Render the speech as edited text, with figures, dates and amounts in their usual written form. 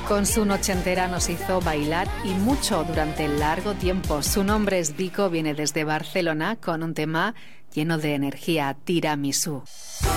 Con su nochentera nos hizo bailar y mucho durante largo tiempo. Su nombre es Vico, viene desde Barcelona con un tema lleno de energía, Tiramisú.